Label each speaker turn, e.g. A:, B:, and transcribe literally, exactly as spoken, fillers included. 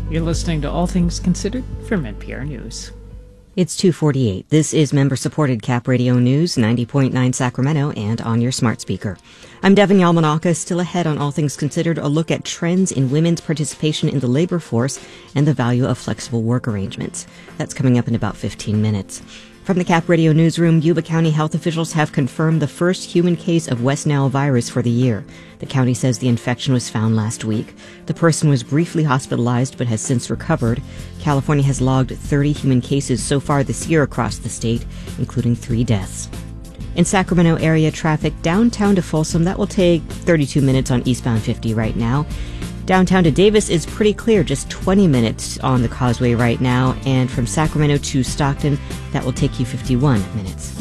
A: You're listening to All Things Considered from N P R News.
B: It's two forty-eight. This is member-supported Cap Radio News, ninety point nine Sacramento, and on your smart speaker. I'm Devin Yamanaka. Still ahead on All Things Considered, a look at trends in women's participation in the labor force and the value of flexible work arrangements. That's coming up in about fifteen minutes. From the Cap Radio newsroom, Yuba County health officials have confirmed the first human case of West Nile virus for the year. The county says the infection was found last week. The person was briefly hospitalized but has since recovered. California has logged thirty human cases so far this year across the state, including three deaths. In Sacramento area traffic downtown to Folsom, that will take thirty-two minutes on eastbound fifty right now. Downtown to Davis is pretty clear, just twenty minutes on the causeway right now. And from Sacramento to Stockton, that will take you fifty-one minutes.